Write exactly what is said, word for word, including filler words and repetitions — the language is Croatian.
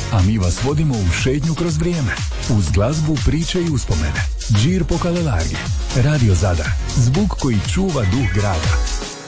a mi vas vodimo u šetnju kroz vrijeme. Uz glazbu, priče i uspomene. Džir po Kalelargi. Radio Zadar. Zvuk koji čuva duh grada.